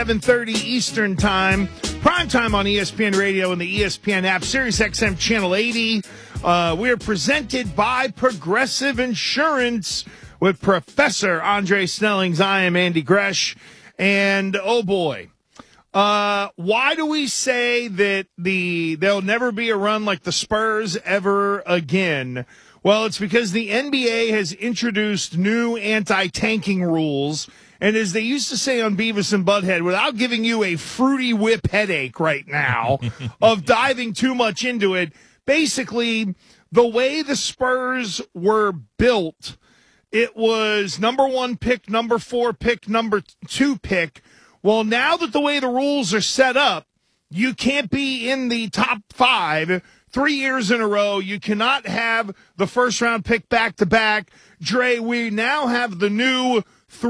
7:30 Eastern Time, prime time on ESPN Radio and the ESPN app, Sirius XM Channel 80. We are presented by Progressive Insurance with Professor Andre Snellings. I am Andy Gresh, and oh boy, why do we say that there'll never be a run like the Spurs ever again? Well, it's because the NBA has introduced new anti-tanking rules. And as they used to say on Beavis and Butthead, without giving you a fruity whip headache right now of diving too much into it, basically the way the Spurs were built, it was number 1 pick, number 4 pick, number 2 pick. Well, now that the way the rules are set up, you can't be in the top 5 3 years in a row. You cannot have the first-round pick back-to-back. Dre, we now have the new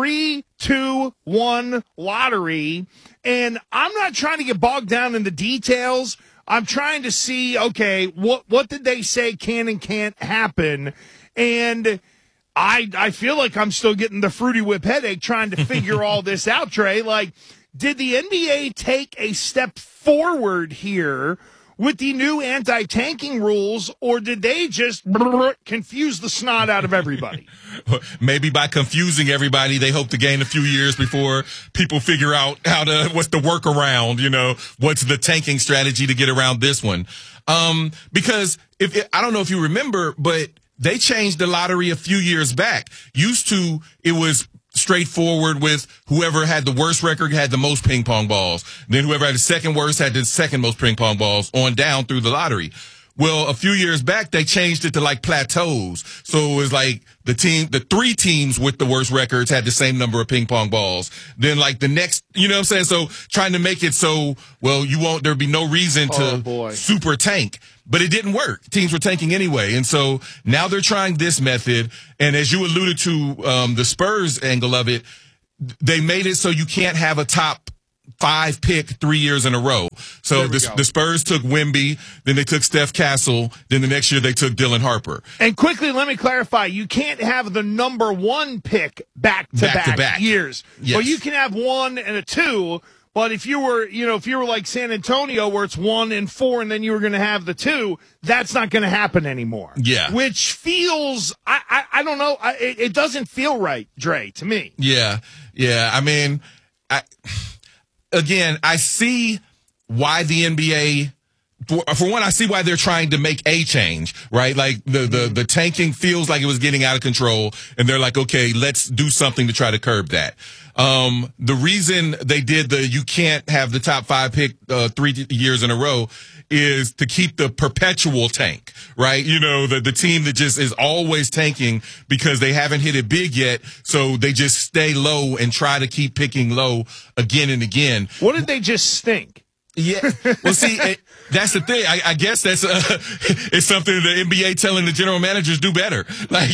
3-2-1 lottery, and I'm not trying to get bogged down in the details. I'm trying to see, okay, what did they say can and can't happen? And I feel like I'm still getting the fruity whip headache trying to figure all this out, Trey. Like, did the NBA take a step forward here with the new anti-tanking rules, or did they just confuse the snot out of everybody? Maybe by confusing everybody, they hope to gain a few years before people figure out what's the workaround, what's the tanking strategy to get around this one. Because I don't know if you remember, but they changed the lottery a few years back. Used to, it was straightforward with whoever had the worst record had the most ping pong balls. Then whoever had the second worst had the second most ping pong balls on down through the lottery. Well, a few years back, they changed it to like plateaus. So it was like the 3 teams with the worst records had the same number of ping pong balls. Then like the next, you know what I'm saying? So trying to make it so, well, there'd be no reason to super tank. But it didn't work. Teams were tanking anyway. And so now they're trying this method. And as you alluded to, the Spurs angle of it, they made it so you can't have a top 5 pick 3 years in a row. So the Spurs took Wemby, then they took Steph Castle, then the next year they took Dylan Harper. And quickly, let me clarify, you can't have the number 1 pick back-to-back years. Yes. Well, you can have 1 and a 2, but if you were like San Antonio where it's 1 and 4 and then you were going to have the 2, that's not going to happen anymore. Yeah. Which feels, I don't know, it doesn't feel right, Dre, to me. Yeah. Yeah. I mean, I see why the NBA, for one, I see why they're trying to make a change, right? Like the tanking feels like it was getting out of control, and they're like, okay, let's do something to try to curb that. The reason they did you can't have the top 5 pick 3 years in a row is to keep the perpetual tank, right? The team that just is always tanking because they haven't hit it big yet, so they just stay low and try to keep picking low again and again. What did they just stink? Yeah. Well, see, that's the thing. I guess that's it's something the NBA telling the general managers do better. Like,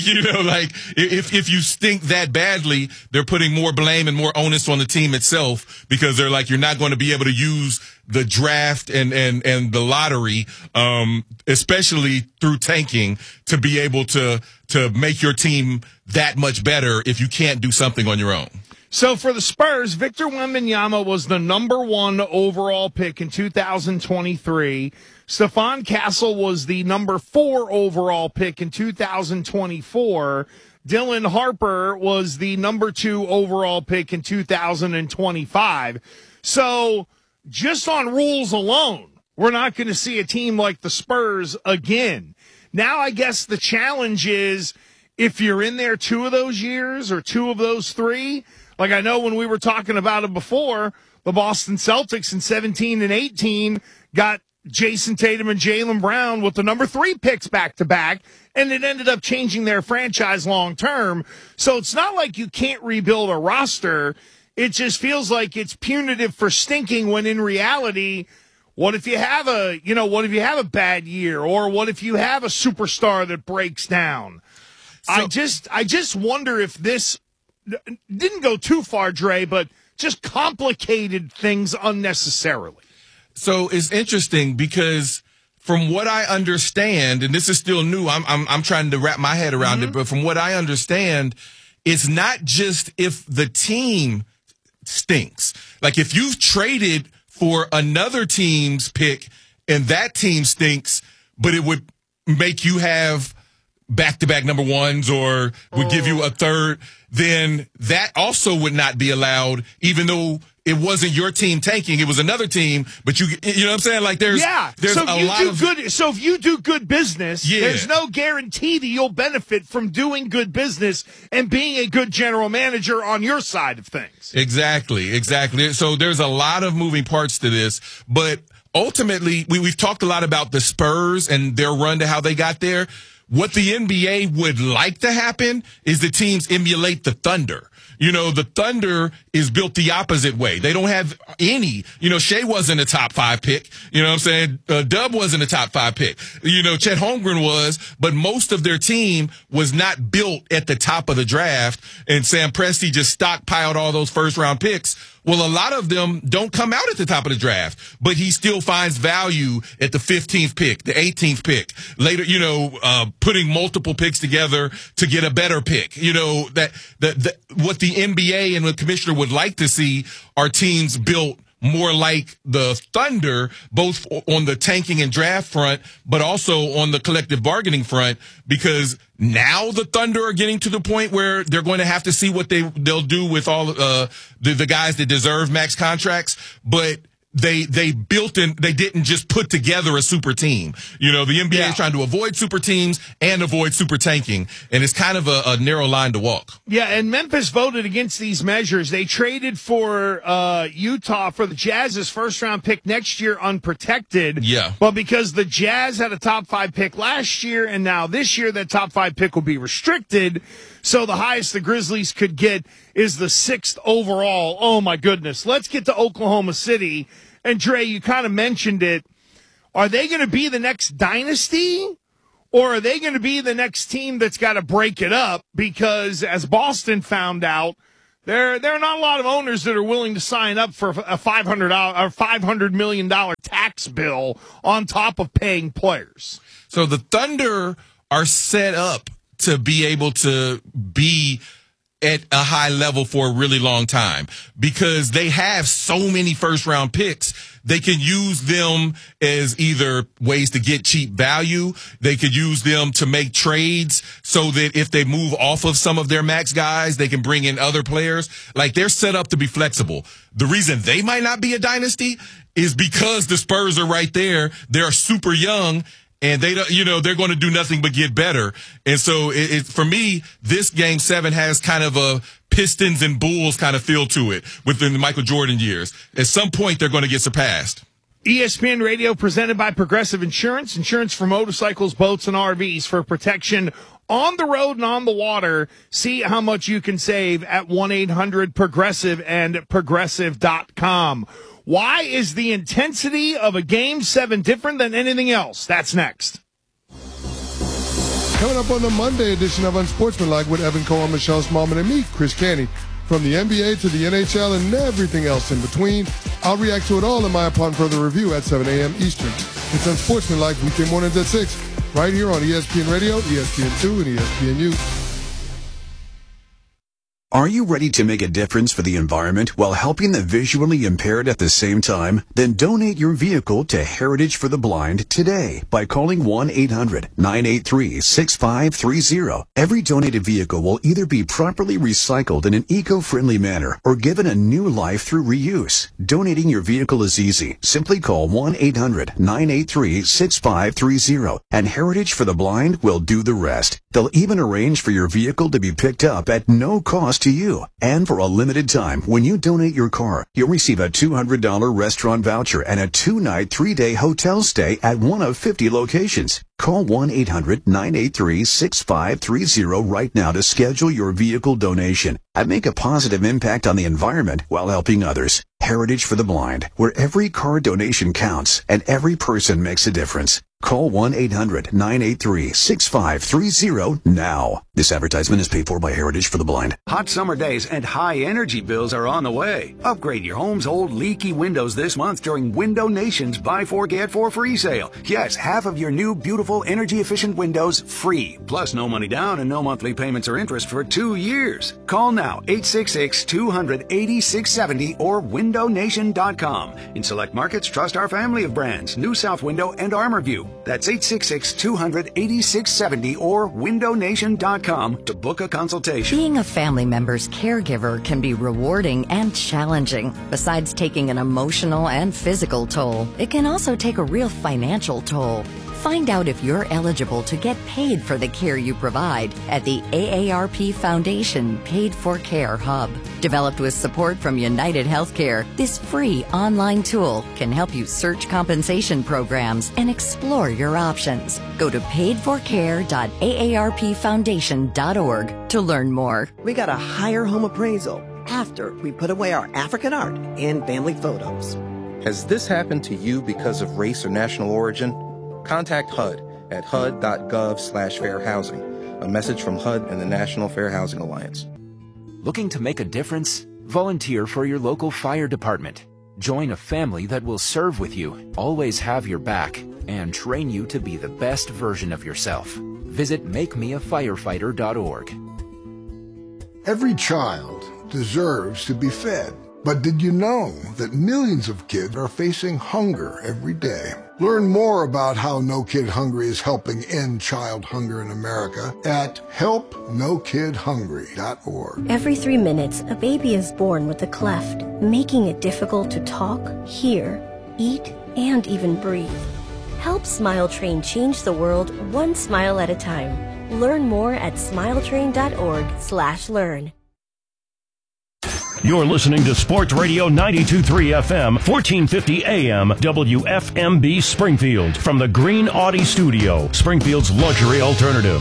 if you stink that badly, they're putting more blame and more onus on the team itself because they're like, you're not going to be able to use the draft and the lottery, especially through tanking, to be able to make your team that much better if you can't do something on your own. So for the Spurs, Victor Wembanyama was the number 1 overall pick in 2023. Stephon Castle was the number 4 overall pick in 2024. Dylan Harper was the number 2 overall pick in 2025. So just on rules alone, we're not going to see a team like the Spurs again. Now I guess the challenge is if you're in there 2 of those years or 2 of those 3. Like I know when we were talking about it before, the Boston Celtics in 17 and 18 got Jason Tatum and Jaylen Brown with the number 3 picks back-to-back, and it ended up changing their franchise long-term. So it's not like you can't rebuild a roster. It just feels like it's punitive for stinking when in reality, what if you have a bad year, or what if you have a superstar that breaks down? So, I just wonder if this didn't go too far, Dre, but just complicated things unnecessarily. So it's interesting because from what I understand, and this is still new, I'm trying to wrap my head around it, but from what I understand, it's not just if the team stinks. Like if you've traded for another team's pick and that team stinks, but it would make you have back-to-back number ones or would give you a third, then that also would not be allowed, even though it wasn't your team tanking, it was another team, but you know what I'm saying? Like there's so a lot of good. So if you do good business, there's no guarantee that you'll benefit from doing good business and being a good general manager on your side of things. Exactly. So there's a lot of moving parts to this, but ultimately we've talked a lot about the Spurs and their run to how they got there. What the NBA would like to happen is the teams emulate the Thunder. You know, the Thunder is built the opposite way. They don't have any, Shea wasn't a top 5 pick. You know what I'm saying? Dub wasn't a top 5 pick. Chet Holmgren was, but most of their team was not built at the top of the draft. And Sam Presti just stockpiled all those first round picks. Well, a lot of them don't come out at the top of the draft, but he still finds value at the 15th pick, the 18th pick. Later, putting multiple picks together to get a better pick. What the NBA and the commissioner would like to see are teams built more like the Thunder, both on the tanking and draft front, but also on the collective bargaining front, because now the Thunder are getting to the point where they're going to have to see what they'll do with all the guys that deserve max contracts, but they built in, they didn't just put together a super team. The NBA is trying to avoid super teams and avoid super tanking, and it's kind of a narrow line to walk. Yeah, and Memphis voted against these measures. They traded for Utah for the Jazz's first-round pick next year unprotected. Yeah. But because the Jazz had a top 5 pick last year, and now this year that top 5 pick will be restricted, so the highest the Grizzlies could get is the 6th overall. Oh, my goodness. Let's get to Oklahoma City. And, Dre, you kind of mentioned it. Are they going to be the next dynasty, or are they going to be the next team that's got to break it up? Because, as Boston found out, there are not a lot of owners that are willing to sign up for a $500 million tax bill on top of paying players. So the Thunder are set up to be able to be at a high level for a really long time because they have so many first round picks. They can use them as either ways to get cheap value. They could use them to make trades so that if they move off of some of their max guys, they can bring in other players. Like, they're set up to be flexible. The reason they might not be a dynasty is because the Spurs are right there. They're super young. And they don't, they're going to do nothing but get better. And so for me, this Game 7 has kind of a Pistons and Bulls kind of feel to it within the Michael Jordan years. At some point, they're going to get surpassed. ESPN Radio presented by Progressive Insurance. Insurance for motorcycles, boats, and RVs for protection on the road and on the water. See how much you can save at 1-800-PROGRESSIVE and Progressive.com. Why is the intensity of a Game 7 different than anything else? That's next. Coming up on the Monday edition of Unsportsmanlike with Evan Cohen, Michelle Smallman, and me, Chris Canty. From the NBA to the NHL and everything else in between, I'll react to it all in my Upon Further Review at 7 a.m. Eastern. It's Unsportsmanlike weekday mornings at 6, right here on ESPN Radio, ESPN2, and ESPNU. Are you ready to make a difference for the environment while helping the visually impaired at the same time? Then donate your vehicle to Heritage for the Blind today by calling 1-800-983-6530. Every donated vehicle will either be properly recycled in an eco-friendly manner or given a new life through reuse. Donating your vehicle is easy. Simply call 1-800-983-6530 and Heritage for the Blind will do the rest. They'll even arrange for your vehicle to be picked up at no cost to you. And for a limited time, when you donate your car, you'll receive a $200 restaurant voucher and a 2-night, 3-day hotel stay at one of 50 locations. Call 1-800-983-6530 right now to schedule your vehicle donation and make a positive impact on the environment while helping others. Heritage for the Blind, where every car donation counts and every person makes a difference. Call 1-800-983-6530 now. This advertisement is paid for by Heritage for the Blind. Hot summer days and high energy bills are on the way. Upgrade your home's old leaky windows this month during Window Nation's Buy 4 Get 4 free sale. Yes, half of your new beautiful energy efficient windows free. Plus no money down and no monthly payments or interest for 2 years. Call now 866-200-8670 or windownation.com. In select markets, trust our family of brands, New South Window and ArmorView. That's 866-200-8670 or windownation.com to book a consultation. Being a family member's caregiver can be rewarding and challenging. Besides taking an emotional and physical toll, it can also take a real financial toll. Find out if you're eligible to get paid for the care you provide at the AARP Foundation Paid for Care Hub. Developed with support from United Healthcare, this free online tool can help you search compensation programs and explore your options. Go to paidforcare.aarpfoundation.org to learn more. We got a higher home appraisal after we put away our African art and family photos. Has this happened to you because of race or national origin? Contact HUD at hud.gov/fair housing. A message from HUD and the National Fair Housing Alliance. Looking to make a difference? Volunteer for your local fire department. Join a family that will serve with you, always have your back, and train you to be the best version of yourself. Visit makemeafirefighter.org. Every child deserves to be fed. But did you know that millions of kids are facing hunger every day? Learn more about how No Kid Hungry is helping end child hunger in America at helpnokidhungry.org. Every 3 minutes, a baby is born with a cleft, making it difficult to talk, hear, eat, and even breathe. Help Smile Train change the world one smile at a time. Learn more at smiletrain.org/learn. You're listening to Sports Radio 92.3 FM, 1450 AM, WFMB Springfield. From the Green Audi Studio, Springfield's luxury alternative.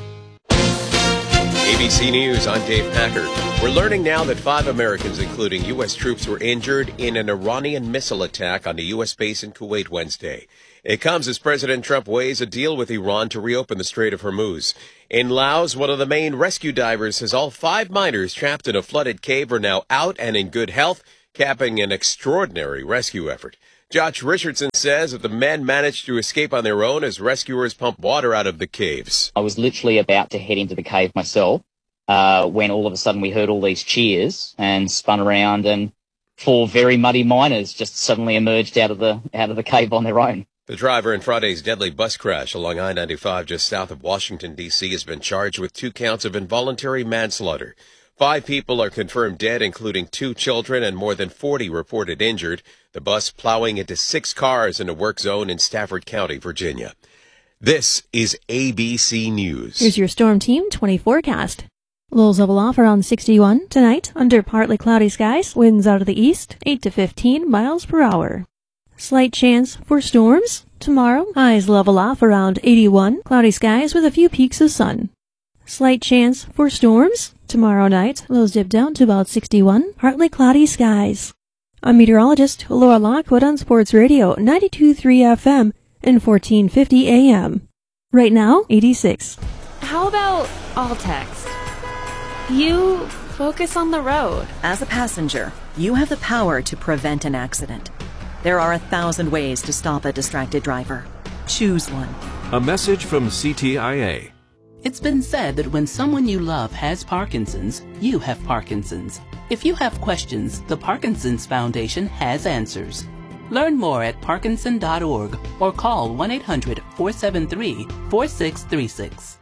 ABC News, I'm Dave Packard. We're learning now that 5 Americans, including U.S. troops, were injured in an Iranian missile attack on a U.S. base in Kuwait Wednesday. It comes as President Trump weighs a deal with Iran to reopen the Strait of Hormuz. In Laos, one of the main rescue divers says all 5 miners trapped in a flooded cave are now out and in good health, capping an extraordinary rescue effort. Josh Richardson says that the men managed to escape on their own as rescuers pumped water out of the caves. I was literally about to head into the cave myself when all of a sudden we heard all these cheers and spun around, and 4 very muddy miners just suddenly emerged out of the cave on their own. The driver in Friday's deadly bus crash along I-95 just south of Washington, D.C. has been charged with 2 counts of involuntary manslaughter. 5 people are confirmed dead, including 2 children, and more than 40 reported injured. The bus plowing into 6 cars in a work zone in Stafford County, Virginia. This is ABC News. Here's your Storm Team 20 forecast. Lows level off around 61 tonight under partly cloudy skies. Winds out of the east, 8 to 15 miles per hour. Slight chance for storms tomorrow. Highs level off around 81. Cloudy skies with a few peaks of sun. Slight chance for storms tomorrow night. Lows dip down to about 61. Partly cloudy skies. I'm meteorologist Laura Lockwood on Sports Radio 92.3 FM and 1450 AM. Right now, 86. How about all text? You focus on the road. As a passenger, you have the power to prevent an accident. There are 1,000 ways to stop a distracted driver. Choose one. A message from CTIA. It's been said that when someone you love has Parkinson's, you have Parkinson's. If you have questions, the Parkinson's Foundation has answers. Learn more at parkinson.org or call 1-800-473-4636.